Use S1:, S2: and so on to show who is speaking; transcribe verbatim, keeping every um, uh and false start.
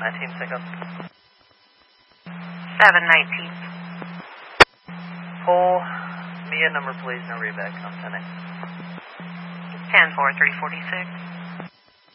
S1: nineteen pickup.
S2: seven nineteen.
S1: Pull me a number, please, no reback on ten eight.
S2: ten four three forty-six.